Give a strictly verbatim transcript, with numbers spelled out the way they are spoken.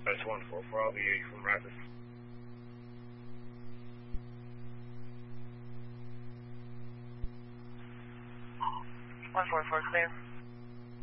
That's one four four, I'll be from Rapids. one four four, clear.